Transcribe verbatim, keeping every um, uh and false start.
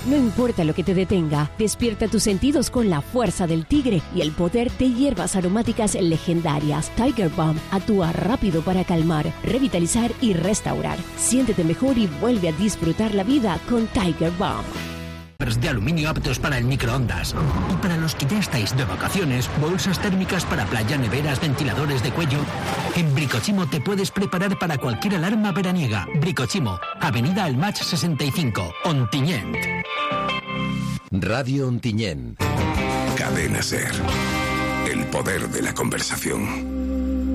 No importa lo que te detenga, despierta tus sentidos con la fuerza del tigre y el poder de hierbas aromáticas legendarias. Tiger Balm actúa rápido para calmar, revitalizar y restaurar. Siéntete mejor y vuelve a disfrutar la vida con Tiger Balm. De aluminio aptos para el microondas. Y para los que ya estáis de vacaciones, bolsas térmicas para playa, neveras, ventiladores de cuello. En Bricochimo te puedes preparar para cualquier alarma veraniega. Bricochimo, Avenida Almach sesenta y cinco, Ontinyent. Radio Ontinyent. Cadena Ser. El poder de la conversación.